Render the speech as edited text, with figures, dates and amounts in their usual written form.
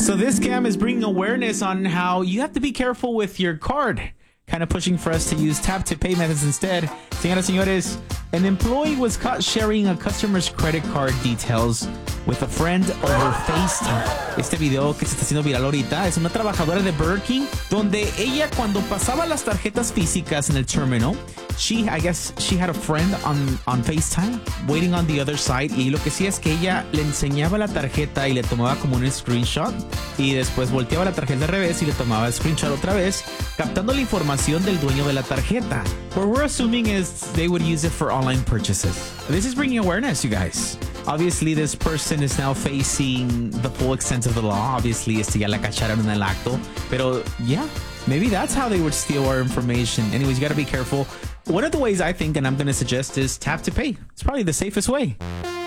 So this scam is bringing awareness on how you have to be careful with your card. Kind of pushing for us to use tap to pay methods instead. Señoras y señores, an employee was caught sharing a customer's credit card details with a friend over FaceTime. Este video que se está haciendo viral ahorita es una trabajadora de Burger King donde ella cuando pasaba las tarjetas físicas en el terminal, I guess she had a friend on FaceTime waiting on the other side y lo que sí es que ella le enseñaba la tarjeta y le tomaba como un screenshot y después volteaba la tarjeta al revés y le tomaba screenshot otra vez, captando la información del dueño de la tarjeta. What we're assuming is they would use it for online purchases. This is bringing awareness, you guys. Obviously, this person is now facing the full extent of the law. Obviously, ya la cacharon en el acto. Pero, yeah, maybe that's how they would steal our information. Anyways, you got to be careful. One of the ways I think, and I'm going to suggest, is tap to pay. It's probably the safest way.